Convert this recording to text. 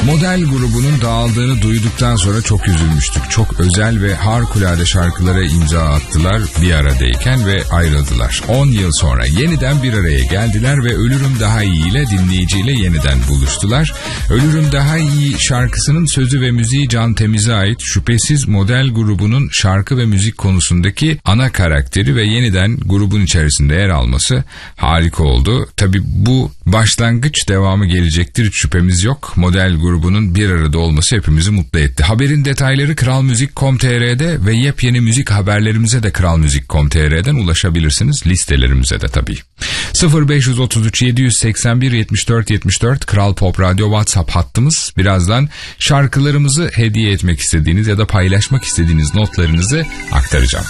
Model grubunun dağıldığını duyduktan sonra çok üzülmüştük. Çok özel ve harikulade şarkılara imza attılar bir aradayken ve ayrıldılar. 10 yıl sonra yeniden bir araya geldiler ve Ölürüm Daha İyi ile dinleyiciyle yeniden buluştular. Ölürüm Daha İyi şarkısının sözü ve müziği Can Temiz'e ait. Şüphesiz Model grubunun şarkı ve müzik konusundaki ana karakteri ve yeniden grubun içerisinde yer alması harika oldu. Tabii bu başlangıç, devamı gelecektir, hiç şüphemiz yok. Model grubunun bir arada olması hepimizi mutlu etti. Haberin detayları kralmuzik.com.tr'de ve yepyeni müzik haberlerimize de kralmuzik.com.tr'den ulaşabilirsiniz. Listelerimize de tabii. 0533 781 74 74 Kral Pop Radyo WhatsApp hattımız. Birazdan şarkılarımızı hediye etmek istediğiniz ya da paylaşmak istediğiniz notlarınızı aktaracağım.